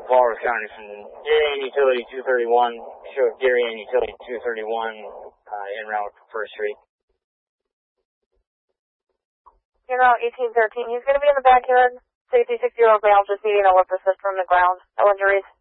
Walrus County from Darien Utility 231. Show Darien Utility 231 en route for 1st Street. En route 1813. He's going to be in the backyard. Safety 6-0 ground, just needing a lift assist from the ground. No injuries.